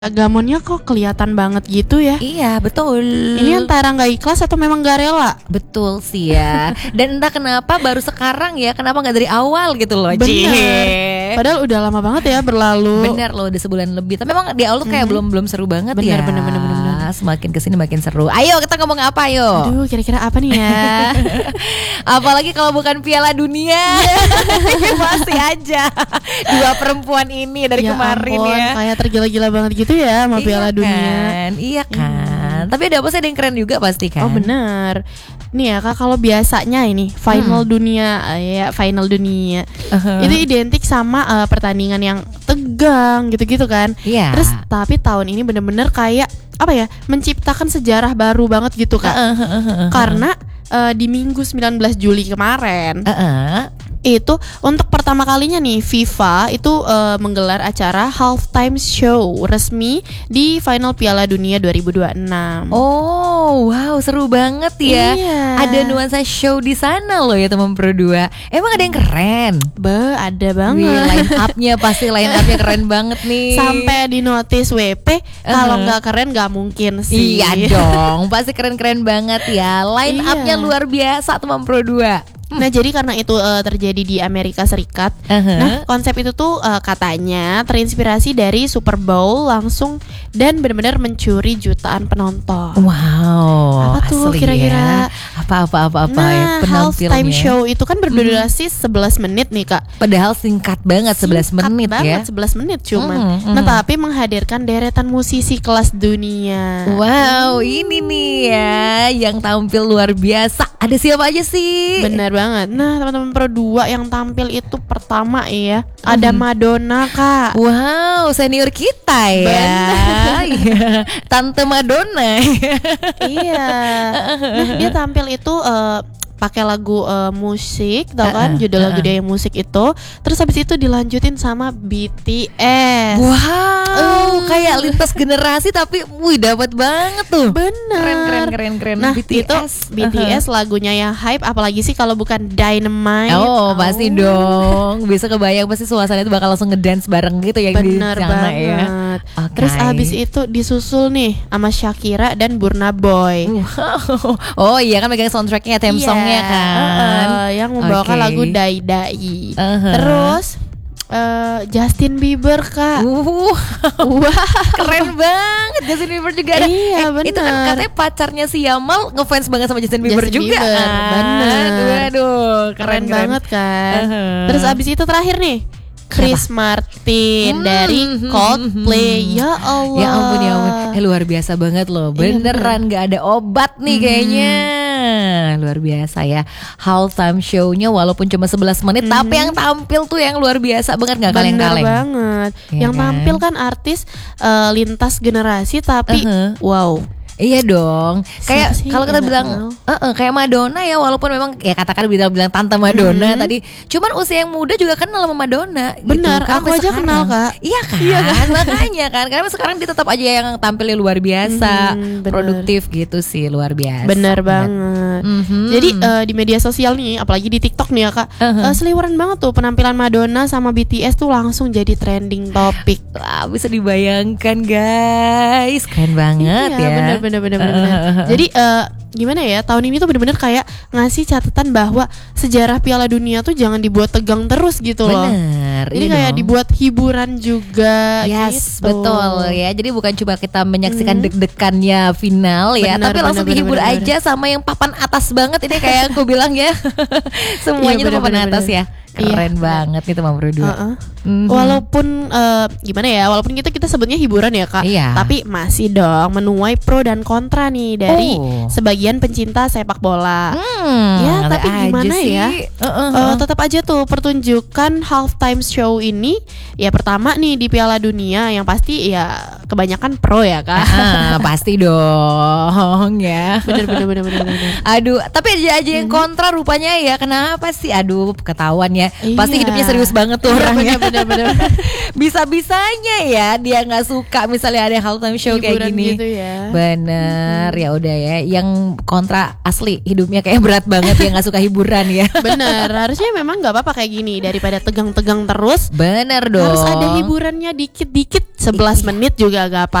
Gamonnya kok kelihatan banget gitu ya. Iya betul. Ini antara gak ikhlas atau memang gak rela. Betul sih ya. Dan entah kenapa baru sekarang ya, kenapa gak dari awal gitu loh. Bener. Padahal udah lama banget ya berlalu. Bener loh, udah sebulan lebih. Tapi memang di awal tuh kayak belum seru banget Bener, ya. bener. Semakin kesini makin seru. Ayo kita ngomong apa yuk. Aduh, kira-kira apa nih ya? Apalagi kalau bukan Piala Dunia. Masih aja dua perempuan ini dari Ya kemarin ampun, ya. kayak tergila-gila banget gitu ya sama Piala Dunia. Iya kan. Tapi ada apa sih, ada yang keren juga pasti kan. Oh bener. Nih ya Kak, kalau biasanya ini final dunia ya final dunia itu identik sama pertandingan yang tegang gitu-gitu kan. Iya. Terus tapi tahun ini bener-bener kayak apa ya, menciptakan sejarah baru banget gitu Kak. Karena di Minggu 19 Juli kemarin itu untuk pertama kalinya nih FIFA itu menggelar acara halftime show resmi di final Piala Dunia 2026. Oh, wow, seru banget ya. Iya. Ada nuansa show di sana loh ya teman Pro 2. Emang ada yang keren? Ada Wih, banget. line up-nya pasti line up-nya keren banget nih. Sampai di notice WP kalau nggak keren nggak mungkin sih. Iya dong, pasti keren-keren banget ya. Line Iya. up-nya luar biasa teman Pro 2. Nah jadi karena itu terjadi di Amerika Serikat. Nah konsep itu tuh katanya terinspirasi dari Super Bowl langsung dan benar-benar mencuri jutaan penonton. Wow, Apa tuh asli kira-kira? ya. Apa Nah penampilannya. halftime show itu kan berdurasi 11 menit nih Kak. Padahal singkat banget 11 Singkat menit banget, ya. 11 menit cuman. Nah tapi menghadirkan deretan musisi kelas dunia. Wow, ini nih ya yang tampil luar biasa. Ada siapa aja sih? Bener banget. Nah teman-teman Pro 2 yang tampil itu pertama ya ada Madonna Kak. Wow, senior kita ya. Iya. Tante Madonna. Iya. Nah dia tampil itu pakai lagu musik, tau kan judul lagu dia yang musik itu. Terus habis itu dilanjutin sama BTS. Wow, kayak lintas generasi tapi wih dapat banget tuh. Bener. Keren. Nah BTS. itu BTS lagunya yang hype, apalagi sih kalau bukan Dynamite. Oh, pasti dong. Bisa kebayang pasti suasana itu bakal langsung ngedance bareng gitu ya di Bener sana banget ya. Oke. Terus abis itu disusul nih sama Shakira dan Burna Boy. Wow. Oh iya kan megang soundtracknya, theme songnya kan. Yang membawakan Oke. lagu Dai Dai. Terus Justin Bieber Kak. Wah, keren banget. Justin Bieber juga ada. Iya, Itu kan bener. katanya pacarnya si Yamal ngefans banget sama Justin Bieber Justin juga. Bieber, bener. Waduh, Keren banget kan. Terus abis itu terakhir nih Chris Martin dari Coldplay. Ya Allah. Ya ampun. Luar biasa banget loh. Beneran gak ada obat nih kayaknya. Luar biasa ya. Halftime show-nya walaupun cuma 11 menit tapi yang tampil tuh yang luar biasa banget, gak kaleng-kaleng. Bener banget. Iya Yang kan? tampil kan artis lintas generasi tapi wow. Iya dong. Kayak Siapa sih kalau kita yang bilang kayak Madonna ya, walaupun memang ya katakan bilang Tante Madonna tadi, cuman usia yang muda juga kenal sama Madonna. Benar, gitu. aku Sampai aja sekarang. kenal, Kak. Iya kan? Makanya kan, karena sekarang dia tetap aja yang tampilnya luar biasa, bener. produktif gitu sih, luar biasa. Bener banget. Jadi di media sosial nih, apalagi di TikTok nih ya Kak, seliweran banget tuh penampilan Madonna sama BTS tuh langsung jadi trending topik. Wah, bisa dibayangkan guys, keren banget Iya, ya. bener. Jadi gimana ya, tahun ini tuh bener-bener kayak ngasih catatan bahwa sejarah Piala Dunia tuh jangan dibuat tegang terus gitu loh. Bener. Jadi iya kayak dong. dibuat hiburan juga. Yes, gitu. betul ya. Jadi bukan cuma kita menyaksikan deg-degannya final ya, Benar, tapi langsung benar, dihibur benar. aja sama yang papan atas banget ini kayak aku bilang ya. Semuanya Iya, tuh papan benar, atas benar. ya. Keren banget nih teman berdua. Walaupun gimana ya, walaupun kita sebutnya hiburan ya Kak, Iya. tapi masih dong menuai pro dan kontra nih dari sebagian pencinta sepak bola. Ya, ada tapi aja gimana sih. ya? Tetap aja tuh pertunjukan halftime show ini ya pertama nih di Piala Dunia yang pasti ya kebanyakan pro ya Kak. Pasti dong ya. Bener. Aduh, tapi ada aja yang kontra rupanya ya. Kenapa sih? Aduh, ketahuan ya kayaknya. Pasti hidupnya serius banget tuh orangnya. Bener-bener. Bisa-bisanya ya dia nggak suka misalnya ada halftime show kayak Hiburan gini. gitu ya. Bener, ya udah ya. Yang kontra asli hidupnya kayak berat banget ya, nggak suka hiburan ya. Bener, harusnya memang nggak apa-apa kayak gini daripada tegang-tegang terus. Bener dong. Harus ada hiburannya dikit-dikit 11 menit juga gak apa